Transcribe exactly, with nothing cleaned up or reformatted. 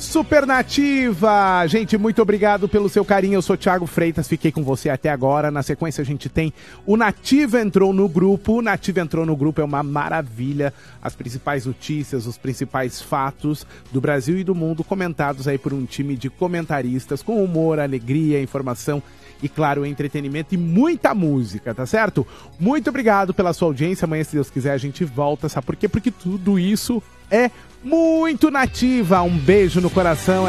Supernativa! Gente, muito obrigado pelo seu carinho. Eu sou Thiago Freitas, fiquei com você até agora. Na sequência a gente tem o Nativa entrou no grupo. O Nativa entrou no grupo, é uma maravilha. As principais notícias, os principais fatos do Brasil e do mundo comentados aí por um time de comentaristas com humor, alegria, informação e, claro, entretenimento e muita música, tá certo? Muito obrigado pela sua audiência. Amanhã, se Deus quiser, a gente volta. Sabe por quê? Porque tudo isso é muito Nativa. Um beijo no coração.